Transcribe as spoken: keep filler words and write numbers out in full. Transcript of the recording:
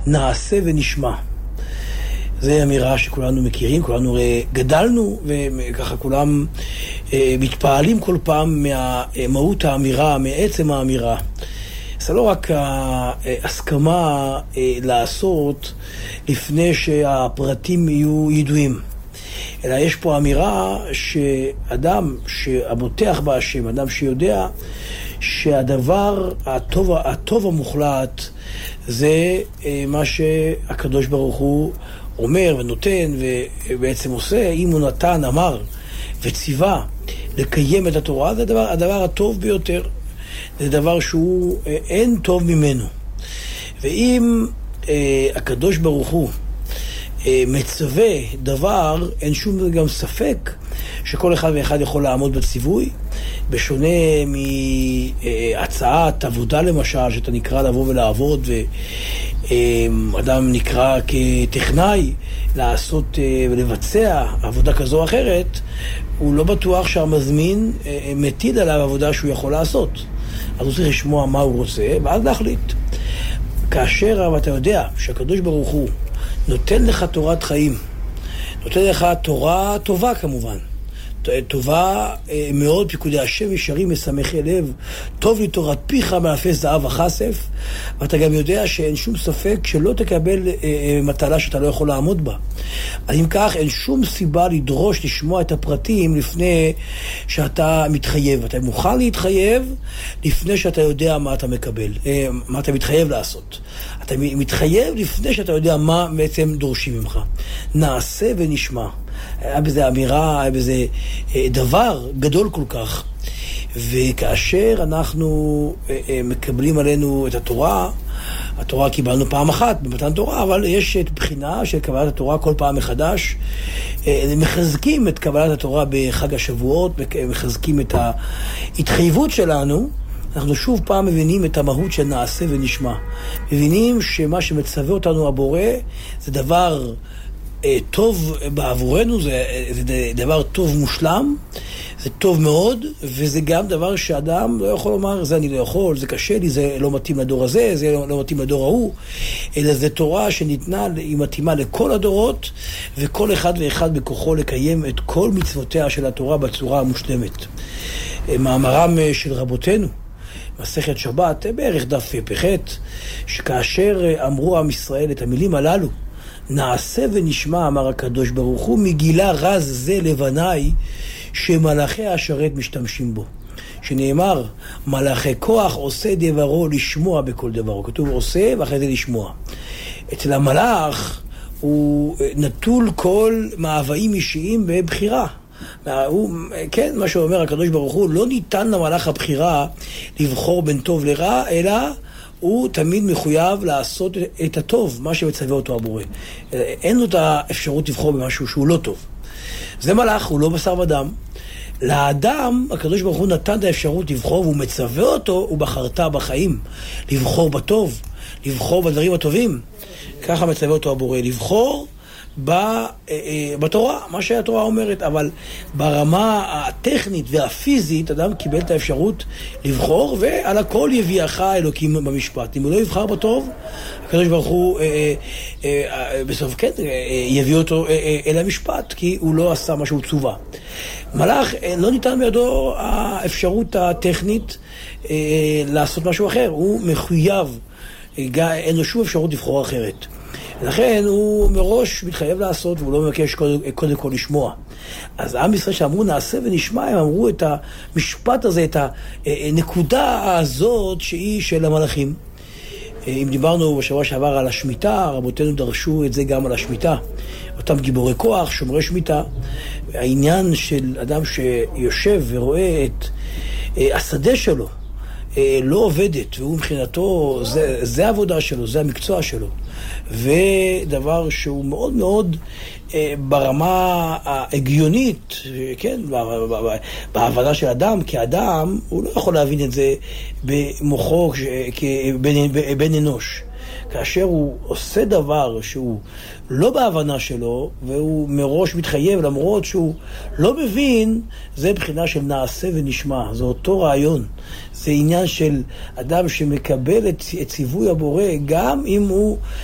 נעשה ונשמע. זו אמירה שכולנו מכירים, כולנו גדלנו, וככה כולם מתפעלים כל פעם מהמהות האמירה, מעצם האמירה. זה לא רק ההסכמה לעשות לפני שהפרטים יהיו ידועים, אלא יש פה אמירה שאדם שהבוטח בהשם, אדם שיודע שהדבר הטוב, הטוב המוחלט זה מה שהקדוש ברוך הוא אומר ונותן ובעצם עושה. אם הוא נתן, אמר וציווה לקיים את התורה, זה הדבר, הדבר הטוב ביותר. זה דבר שהוא אין טוב ממנו. ואם אה, הקדוש ברוך הוא אה, מצווה דבר, אין שום גם ספק שכל אחד ואחד יכול לעמוד בציווי, בשונה מהצעת עבודה למשל, שאתה נקרא לבוא ולעבוד, ואדם נקרא כטכנאי לעשות ולבצע עבודה כזו או אחרת, הוא לא בטוח שהמזמין מטיל עליו עבודה שהוא יכול לעשות. אז הוא צריך לשמוע מה הוא רוצה, ואז להחליט. כאשר אתה יודע שהקדוש ברוך הוא נותן לך תורת חיים, נותן לך תורה טובה כמובן, טובה מאוד, פיקודי השם ישרים משמחי לב, טוב לי תורת פיך מאפס זהב וכסף, ואתה גם יודע שאין שום ספק שלא תקבל מטלה שאתה לא יכול לעמוד בה. אז אם כך, אין שום סיבה לדרוש לשמוע את הפרטים לפני שאתה מתחייב. אתה מוכן להתחייב לפני שאתה יודע מה אתה מקבל, מה אתה מתחייב לעשות. אתה מתחייב לפני שאתה יודע מה בעצם דורשים ממך. נעשה ונשמע. היה בזה אמירה, היה בזה דבר גדול כל כך. וכאשר אנחנו מקבלים עלינו את התורה, התורה קיבלנו פעם אחת במתן תורה, אבל יש את בחינה של קבלת התורה כל פעם מחדש. מחזקים את קבלת התורה בחג השבועות, מחזקים את ההתחייבות שלנו. אנחנו שוב פעם מבינים את המהות של נעשה ונשמע. מבינים שמה שמצווה אותנו הבורא זה דבר טוב בעבורנו, זה, זה דבר טוב מושלם, זה טוב מאוד, וזה גם דבר שאדם לא יכול לומר, זה אני לא יכול, זה קשה לי, זה לא מתאים לדור הזה, זה לא, לא מתאים לדור ההוא, אלא זה תורה שניתנה, היא מתאימה לכל הדורות, וכל אחד ואחד בכוחו לקיים את כל מצוותיה של התורה בצורה המושלמת. מאמרם של רבותינו, מסכת שבת, בערך דף פ"ח, שכאשר אמרו עם ישראל את המילים הללו, נעשה ונשמע, אמר הקדוש ברוך הוא, מגילה רז זה לבניי שמלאכי השרת משתמשים בו. שנאמר, מלאכי כוח עושה דברו לשמוע בכל דברו. כתוב עושה ואחרי זה לשמוע. אצל המלאך הוא נטול כל מאוויים אישיים בבחירה. הוא, כן, מה שאומר הקדוש ברוך הוא, לא ניתן למלאך הבחירה לבחור בין טוב לרע, אלא הוא תמיד מחויב לעשות את הטוב, מה שמצווה אותו הבורא. אין לו את האפשרות לבחור במשהו שהוא לא טוב. זה מלאך, הוא לא בשר ודם. לאדם, הקדוש ברוך הוא נתן את האפשרות לבחור, והוא מצווה אותו, הוא בחרת בחיים, לבחור בטוב, לבחור בדברים הטובים. ככה מצווה אותו הבורא, לבחור בתורה, מה שהתורה אומרת, אבל ברמה הטכנית והפיזית, אדם קיבל את האפשרות לבחור, ועל הכל יביאך אלוקים במשפט. אם הוא לא יבחר בטוב, הקדוש ברוך הוא בסוף כן יביא אותו אל המשפט, כי הוא לא עשה משהו צובה. מלאך, לא ניתן בידו האפשרות הטכנית לעשות משהו אחר, הוא מחויב, אין לו שום אפשרות לבחור אחרת. לכן הוא מראש מתחייב לעשות, והוא לא מבקש קודם, קודם כל לשמוע. אז עם ישראל שאמרו נעשה ונשמע, הם אמרו את המשפט הזה, את הנקודה הזאת שהיא של המלאכים. אם דיברנו בשבוע שעבר על השמיטה, רבותינו דרשו את זה גם על השמיטה. אותם גיבורי כוח, שומרי שמיטה. העניין של אדם שיושב ורואה את השדה שלו, לא עובדת, והוא מבחינתו, זה, זה העבודה שלו, זה המקצוע שלו. ודבר שהוא מאוד מאוד ברמה ההגיונית, כן, בהבנה של אדם, כאדם, הוא לא יכול להבין את זה במוחו כבן אנוש. כאשר הוא עושה דבר שהוא לא בהבנה שלו, והוא מראש מתחייב למרות שהוא לא מבין, זה בחינה של נעשה ונשמע. זה אותו רעיון. זה עניין של אדם שמקבל את ציווי הבורא, גם אם הוא